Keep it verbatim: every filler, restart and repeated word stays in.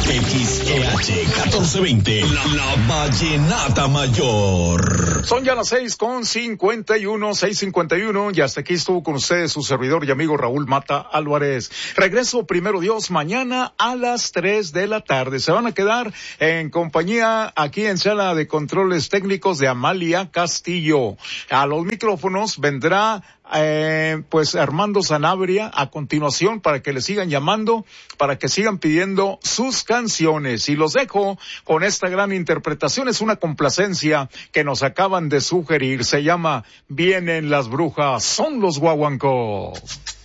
X E H catorce veinte, la, la Vallenata Mayor. Son ya las seis con cincuenta y uno, seis cincuenta y uno, y hasta aquí estuvo con ustedes su servidor y amigo Raúl Mata Álvarez. Regreso, primero Dios, mañana a las tres de la tarde. Se van a quedar en compañía aquí en sala de controles técnicos de Amalia Castillo. A los micrófonos vendrá Eh, pues Armando Sanabria a continuación para que le sigan llamando, para que sigan pidiendo sus canciones. Y los dejo con esta gran interpretación. Es una complacencia que nos acaban de sugerir. Se llama Vienen las brujas, son los guaguancos.